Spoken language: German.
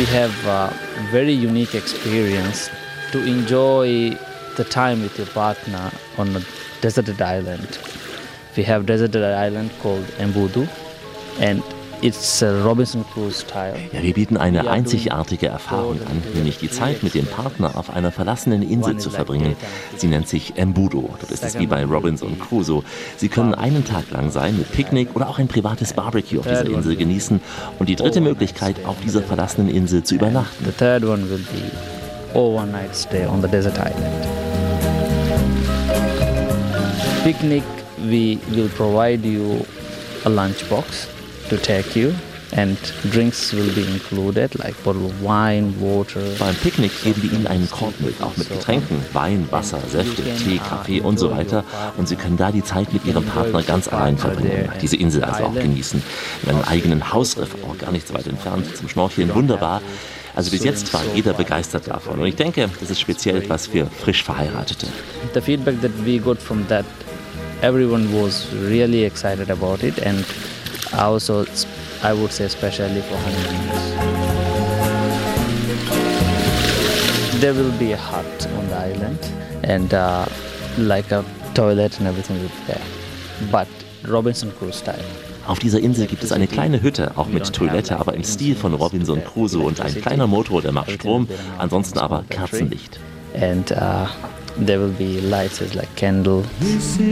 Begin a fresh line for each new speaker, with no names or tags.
we have a very unique experience to enjoy the time with your partner on a deserted island. We have deserted island called Embudu, and it's a Robinson Crusoe style.
Ja, wir bieten eine einzigartige Erfahrung an, nämlich die Zeit mit dem Partner auf einer verlassenen Insel zu verbringen. Sie nennt sich Embudo. Dort ist es wie bei Robinson Crusoe. Sie können einen Tag lang sein mit Picknick oder auch ein privates Barbecue auf dieser Insel genießen. Und die dritte Möglichkeit, auf dieser verlassenen Insel zu übernachten.
The third one will be overnight stay on the desert island. Picnic, we will provide you a lunchbox to take you, and drinks will be included, like bottle of wine, water.
Beim Picknick geben wir Ihnen einen Korb mit, auch mit Getränken, Wein, Wasser, Säfte, Tee, Kaffee und so weiter. Und Sie können da die Zeit mit Ihrem Partner ganz allein verbringen, diese Insel also auch genießen. In einem eigenen Hausriff, auch gar nicht so weit entfernt, zum Schnorcheln wunderbar. Also bis jetzt war jeder begeistert davon. Und ich denke, das ist speziell etwas für frisch Verheiratete.
The feedback that we got from that, everyone was really excited about it, and also I would say especially for honeymooners. There will be a hut on the island, and like a toilet and everything will be there, but Robinson Crusoe style.
Auf dieser Insel gibt es eine kleine Hütte, auch mit Toilette, aber im Stil von Robinson Crusoe und ein kleiner Motor, der macht Strom, ansonsten aber Kerzenlicht.
And there will be lights as like candle.